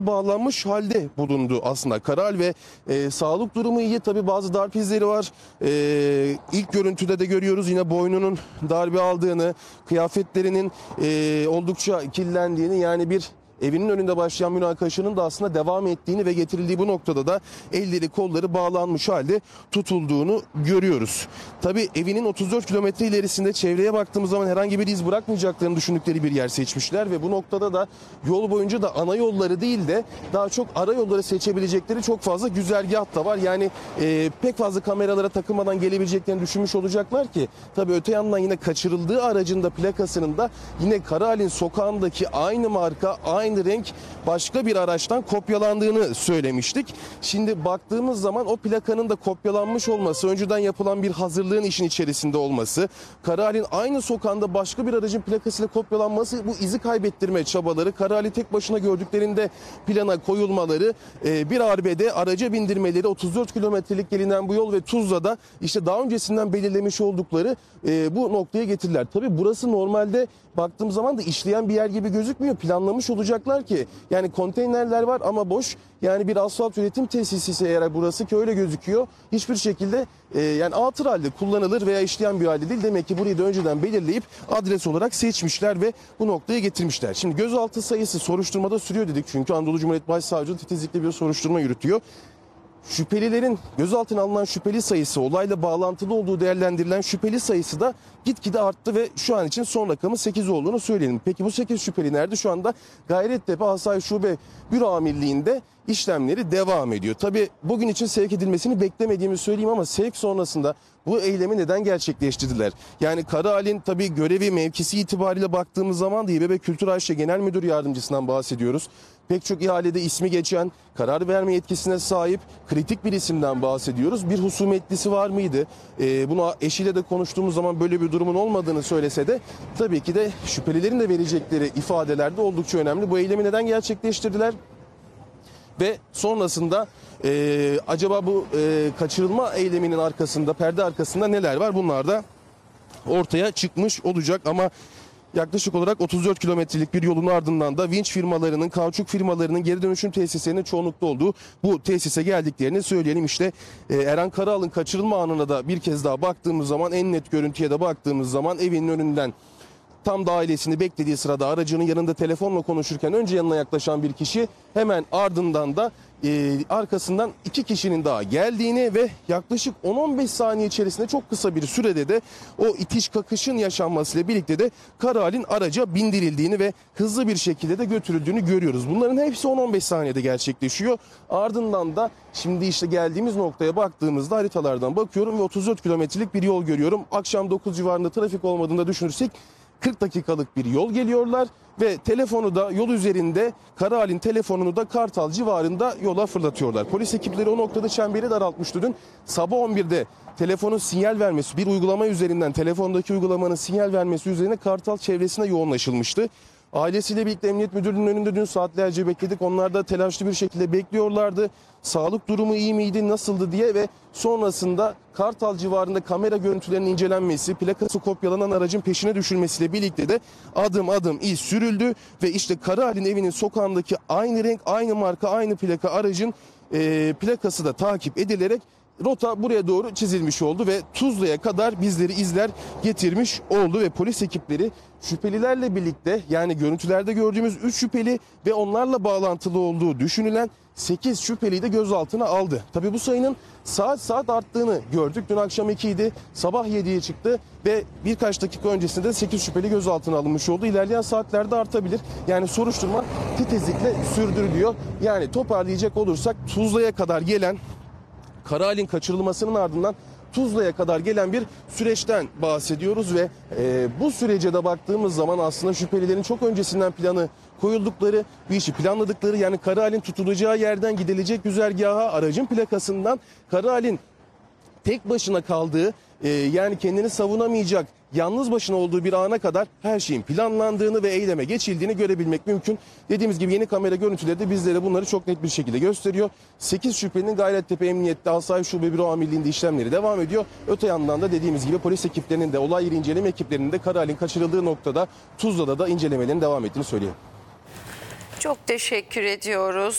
bağlanmış halde bulundu aslında Karal ve sağlık durumu iyi. Tabii bazı darp izleri var. İlk görüntüde de görüyoruz yine boynunun darbe aldığını, kıyafetlerinin oldukça kirlendiğini, yani bir evinin önünde başlayan münakaşanın da aslında devam ettiğini ve getirildiği bu noktada da elleri kolları bağlanmış halde tutulduğunu görüyoruz. Tabii evinin 34 kilometre ilerisinde çevreye baktığımız zaman herhangi bir iz bırakmayacaklarını düşündükleri bir yer seçmişler ve bu noktada da yol boyunca da ana yolları değil de daha çok ara yolları seçebilecekleri çok fazla güzergah da var. Yani pek fazla kameralara takılmadan gelebileceklerini düşünmüş olacaklar ki tabii öte yandan yine kaçırıldığı aracın da plakasının da yine Karalin sokağındaki aynı marka, aynı renk başka bir araçtan kopyalandığını söylemiştik. Şimdi baktığımız zaman o plakanın da kopyalanmış olması, önceden yapılan bir hazırlığın işin içerisinde olması, Karalin aynı sokağında başka bir aracın plakasıyla kopyalanması, bu izi kaybettirme çabaları, Karal'i tek başına gördüklerinde plana koyulmaları, bir arbede araca bindirmeleri, 34 kilometrelik gelinen bu yol ve Tuzla'da işte daha öncesinden belirlemiş oldukları bu noktaya getirdiler. Tabii burası normalde baktığım zaman da işleyen bir yer gibi gözükmüyor. Planlamış olacaklar ki yani konteynerler var ama boş. Yani bir asfalt üretim tesisi ise eğer burası, ki öyle gözüküyor, hiçbir şekilde yani atıl halde kullanılır veya işleyen bir halde değil. Demek ki burayı da önceden belirleyip adres olarak seçmişler ve bu noktaya getirmişler. Şimdi gözaltı sayısı soruşturmada sürüyor dedik. Çünkü Anadolu Cumhuriyet Başsavcılığı titizlikle bir soruşturma yürütüyor. Şüphelilerin, gözaltına alınan şüpheli sayısı, olayla bağlantılı olduğu değerlendirilen şüpheli sayısı da gitgide arttı ve şu an için son rakamı 8 olduğunu söyleyelim. Peki bu 8 şüpheli nerede? Şu anda Gayrettepe Asayiş Şube Büro Amirliği'nde işlemleri devam ediyor. Tabii bugün için sevk edilmesini beklemediğimi söyleyeyim ama sevk sonrasında bu eylemi neden gerçekleştirdiler? Yani Karalin tabii görevi, mevkisi itibariyle baktığımız zaman da İBB Kültür AŞ Genel Müdür Yardımcısından bahsediyoruz. Pek çok ihalede ismi geçen, karar verme yetkisine sahip kritik bir isimden bahsediyoruz. Bir husumetlisi var mıydı? Bunu eşiyle de konuştuğumuz zaman böyle bir durumun olmadığını söylese de tabii ki de şüphelilerin de verecekleri ifadeler de oldukça önemli. Bu eylemi neden gerçekleştirdiler? Ve sonrasında acaba bu kaçırılma eyleminin arkasında, perde arkasında neler var? Bunlar da ortaya çıkmış olacak ama yaklaşık olarak 34 kilometrelik bir yolun ardından da vinç firmalarının, kauçuk firmalarının, geri dönüşüm tesislerinin çoğunlukta olduğu bu tesise geldiklerini söyleyelim. İşte Eren Karal'ın kaçırılma anına da bir kez daha baktığımız zaman, en net görüntüye de baktığımız zaman evinin önünden tam da ailesini beklediği sırada aracının yanında telefonla konuşurken önce yanına yaklaşan bir kişi, hemen ardından da arkasından 2 kişinin daha geldiğini ve yaklaşık 10-15 saniye içerisinde çok kısa bir sürede de o itiş kakışın yaşanmasıyla birlikte de Karal'in araca bindirildiğini ve hızlı bir şekilde de götürüldüğünü görüyoruz. Bunların hepsi 10-15 saniyede gerçekleşiyor. Ardından da şimdi işte geldiğimiz noktaya baktığımızda haritalardan bakıyorum ve 34 kilometrelik bir yol görüyorum. Akşam 9 civarında trafik olmadığını düşünürsek 40 dakikalık bir yol geliyorlar ve telefonu da yol üzerinde, Karal'in telefonunu da Kartal civarında yola fırlatıyorlar. Polis ekipleri o noktada çemberi daraltmıştı dün. Sabah 11'de telefonun sinyal vermesi, bir uygulama üzerinden, telefondaki uygulamanın sinyal vermesi üzerine Kartal çevresine yoğunlaşılmıştı. Ailesiyle birlikte Emniyet Müdürlüğü'nün önünde dün saatlerce bekledik. Onlar da telaşlı bir şekilde bekliyorlardı. Sağlık durumu iyi miydi, nasıldı diye ve sonrasında Kartal civarında kamera görüntülerinin incelenmesi, plakası kopyalanan aracın peşine düşülmesiyle birlikte de adım adım iz sürüldü ve işte Karal'in evinin sokağındaki aynı renk, aynı marka, aynı plaka aracın plakası da takip edilerek rota buraya doğru çizilmiş oldu ve Tuzla'ya kadar bizleri izler getirmiş oldu ve polis ekipleri şüphelilerle birlikte, yani görüntülerde gördüğümüz 3 şüpheli ve onlarla bağlantılı olduğu düşünülen 8 şüpheliyi de gözaltına aldı. Tabii bu sayının saat arttığını gördük. Dün akşam 2 idi, sabah 7'ye çıktı ve birkaç dakika öncesinde de 8 şüpheli gözaltına alınmış oldu. İlerleyen saatlerde artabilir. Yani soruşturma titizlikle sürdürülüyor. Yani toparlayacak olursak Tuzla'ya kadar gelen, Karal'in kaçırılmasının ardından Tuzla'ya kadar gelen bir süreçten bahsediyoruz ve bu sürece de baktığımız zaman aslında şüphelilerin çok öncesinden planı koyuldukları, bir işi planladıkları, yani Karal'in tutulacağı yerden gidilecek güzergaha aracın plakasından Karal'in tek başına kaldığı, yani kendini savunamayacak, yalnız başına olduğu bir ana kadar her şeyin planlandığını ve eyleme geçildiğini görebilmek mümkün. Dediğimiz gibi yeni kamera görüntüleri de bizlere bunları çok net bir şekilde gösteriyor. 8 şüphelinin Gayrettepe Emniyette Asayiş Şube Büro Amirliği'nde işlemleri devam ediyor. Öte yandan da dediğimiz gibi polis ekiplerinin de, olay yeri inceleme ekiplerinin de Karal'in kaçırıldığı noktada Tuzla'da da incelemelerin devam ettiğini söyleyeyim. Çok teşekkür ediyoruz.